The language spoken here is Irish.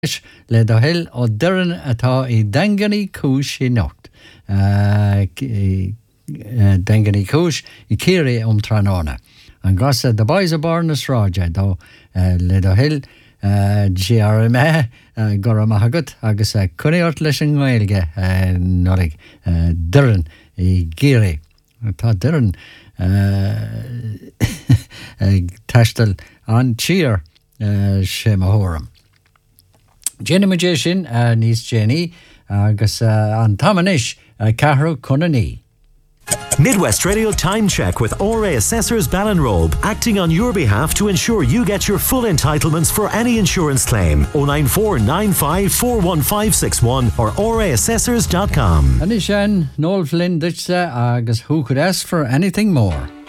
le do hill ó Duran atá I Danganny Cúis I nocht. Danganny Cúis I Círe Tránána. An gasa the boys of Barnes Rája do le do hill GRMA Goramahagut agus Cuniort leis an Gaeilge norig Duran I Círe. Tá Duran tastal an cheer Shemahoram. Jenny Magician, Niece Jenny, agus an Tamanish, Cahro Cunani. Midwest Radio Time Check with ORA Assessors Ballinrobe, acting on your behalf to ensure you get your full entitlements for any insurance claim. 094 95 41561 or oraassessors.com. Anishan, Noel Flynn Ditsa, agus who could ask for anything more?